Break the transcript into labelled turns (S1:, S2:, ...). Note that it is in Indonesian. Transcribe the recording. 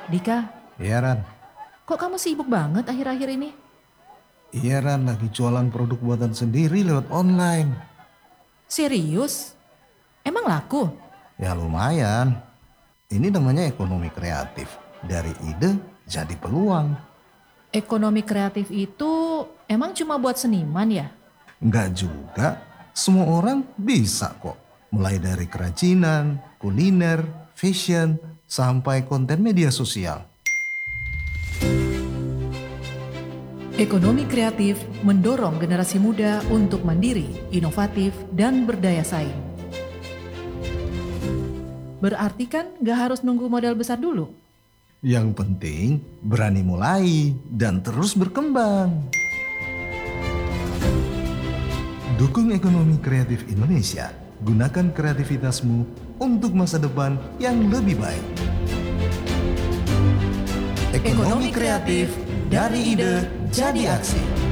S1: Dika,
S2: Iya Ran,
S1: kok kamu sibuk banget akhir-akhir ini?
S2: iya Ran lagi jualan produk buatan sendiri lewat online.
S1: Serius? Emang laku?
S2: Ya lumayan, ini namanya ekonomi kreatif. Dari ide jadi peluang.
S1: Ekonomi kreatif itu emang cuma buat seniman ya?
S2: Enggak juga, semua orang bisa kok. Mulai dari kerajinan, kuliner, fashion, sampai konten media sosial.
S1: Ekonomi kreatif mendorong generasi muda untuk mandiri, inovatif, dan berdaya saing. Berarti kan gak harus nunggu modal besar dulu?
S2: Yang penting berani mulai dan terus berkembang. Dukung ekonomi kreatif Indonesia. Gunakan kreativitasmu untuk masa depan yang lebih baik. Ekonomi kreatif dari ide jadi aksi.